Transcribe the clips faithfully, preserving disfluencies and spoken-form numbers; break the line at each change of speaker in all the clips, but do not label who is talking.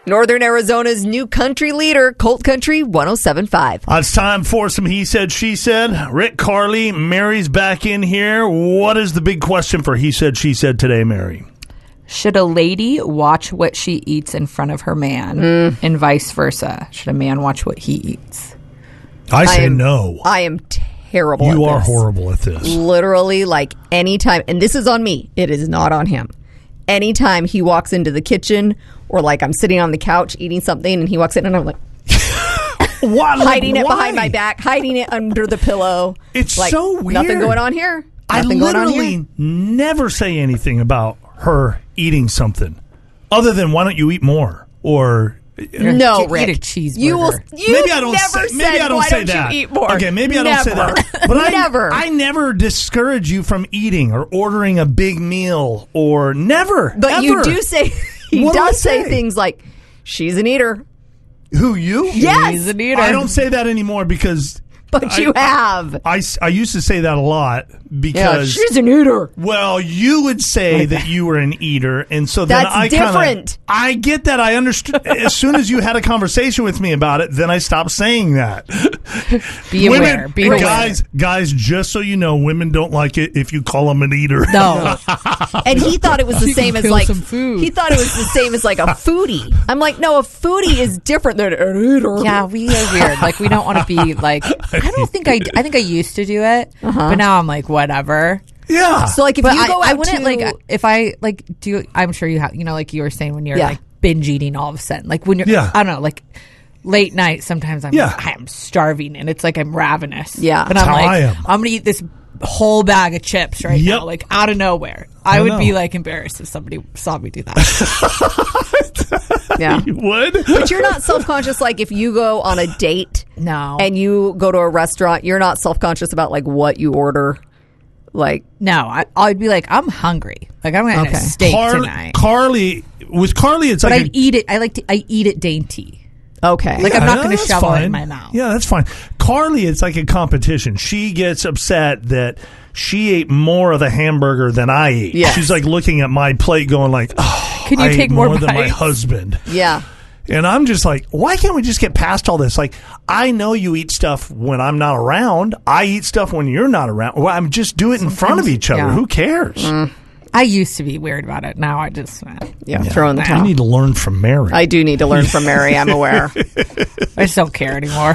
Northern Arizona's new country leader, Colt Country one oh seven point five.
It's time for some He Said, She Said. Rick, Carly, Mary's back in here. What is the big question for He Said, She Said today, Mary?
Should a lady watch what she eats in front of her man mm. and vice versa? Should a man watch what he eats?
I say
I am,
no.
I am terrible
you
at
are
this.
horrible at this.
Literally, like, anytime, and this is on me. It is not on him. Anytime he walks into the kitchen or, like, I'm sitting on the couch eating something and he walks in and I'm like...
Why?
hiding
like,
it
why?
behind my back, hiding it under the pillow.
It's
like,
so weird.
Nothing going on here. Nothing
I literally
going on here.
never say anything about her eating something other than why don't you eat more or
no,
eat
Rick.
a cheeseburger.
You will. You
maybe I don't
never
say, maybe
said,
I don't
why
say
don't
that.
You eat more?
Okay, maybe I
never.
don't say that. But I
never.
I never discourage you from eating or ordering a big meal or never.
But
ever.
you do say he
What do I
does say?
say
things like she's an eater.
Who you?
Yes,
She's an eater.
I don't say that anymore because.
But
I,
you have.
I, I used to say that a lot because
yeah, she's an eater.
Well, you would say that you were an eater, and so then
That's
I
different.
Kinda, I get that. I understood. As soon as you had a conversation with me about it, then I stopped saying that.
Be
women,
aware. Be aware.
Guys, guys, just so you know, women don't like it if you call them an eater.
No.
And he thought it was the
You
same
can
as
feel
like
some food.
he thought it was the same as like a foodie. I'm like, no, a foodie is different than an eater.
Yeah, we are weird. Like, we don't want to be like, I don't think I, I think I used to do it, uh-huh. but now I'm like, whatever.
Yeah.
So like if
But
you go
I,
out
I wouldn't
to,
like, if I like do, I'm sure you have, you know, like you were saying when you're
Yeah.
like binge eating all of a sudden, like when you're,
Yeah.
I don't know, like late night, sometimes I'm
Yeah.
like, I am starving and it's like I'm ravenous.
Yeah.
But
That's
I'm
how
like,
I am.
I'm going to eat this whole bag of chips right
Yep.
now, like out of nowhere. I,
I
would
know.
be like embarrassed if somebody saw me do that.
yeah.
You would?
But you're not self-conscious like if you go on a date
No.
and you go to a restaurant, you're not self-conscious about like what you order. Like
No, I, I'd be like, I'm hungry. Like I'm going to
Okay.
have a steak
Carly,
tonight.
Carly, with Carly, it's
But
like.
I'd
a,
eat it. I like to, I eat it dainty.
okay.
Like, I'm not gonna
that's
shovel it in
fine.
my mouth.
Yeah, that's fine. Carly, it's like a competition. She gets upset that she ate more of the hamburger than I ate.
Yes.
She's like looking at my plate going like, oh,
Can you
I
take
ate
more
more than my
bites?
husband.
yeah.
And I'm just like, why can't we just get past all this? Like, I know you eat stuff when I'm not around. I eat stuff when you're not around. Well, I'm just do it in front of each other.
yeah.
Who cares?
Mm.
I used to be weird about it. Now I just, eh,
Yeah, throw in the
I
towel.
need to learn from Mary.
I do need to learn from Mary, I'm aware.
I just don't care anymore.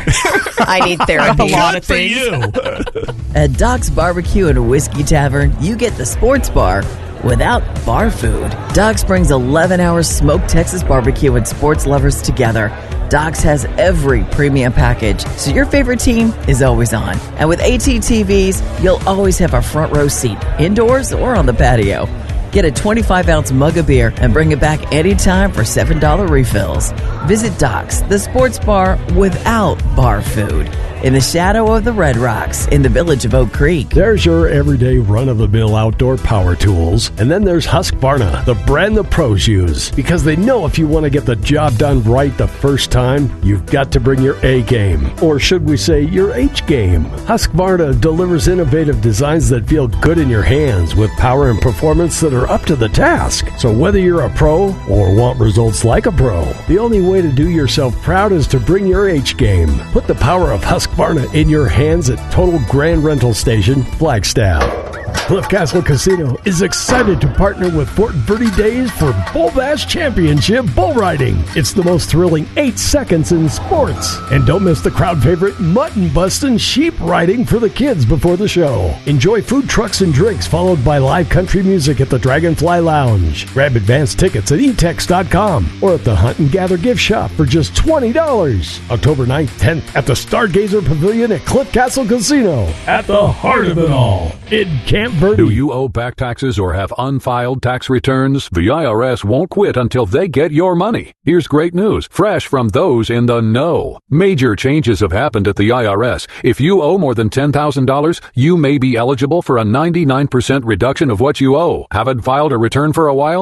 I need
a
therapy.
lot
Good
of
for
things.
you.
At Doc's Barbecue and Whiskey Tavern, you get the sports bar without bar food. Doc's brings eleven hours smoked Texas barbecue and sports lovers together. Doc's has every premium package, so your favorite team is always on. And with AT T Vs, you'll always have a front row seat, indoors or on the patio. Get a twenty-five ounce mug of beer and bring it back anytime for seven dollars refills. Visit Doc's, the sports bar without bar food, in the shadow of the Red Rocks in the village of Oak Creek.
There's your everyday run-of-the-mill outdoor power tools. And then there's Husqvarna, the brand the pros use. Because they know if you want to get the job done right the first time, you've got to bring your A game. Or should we say your H game. Husqvarna delivers innovative designs that feel good in your hands with power and performance that are up to the task. So whether you're a pro or want results like a pro, the only way to do yourself proud is to bring your H game. Put the power of Husqvarna in your hands at Total Grand Rental Station, Flagstaff. Cliff Castle Casino is excited to partner with Fort Verde Days for Bull Bash Championship Bull Riding. It's the most thrilling eight seconds in sports. And don't miss the crowd favorite mutton bustin' sheep riding for the kids before the show. Enjoy food trucks and drinks followed by live country music at the Dragonfly Lounge. Grab advance tickets at e tex dot com or at the Hunt and Gather gift shop for just twenty dollars. October ninth, tenth at the Stargazer Pavilion at Cliff Castle Casino. At the heart of it all, in Camp Verde.
Do you owe back taxes or have unfiled tax returns? The I R S won't quit until they get your money. Here's great news, fresh from those in the know. Major changes have happened at the I R S. If you owe more than ten thousand dollars, you may be eligible for a ninety-nine percent reduction of what you owe. Haven't filed a return for a while?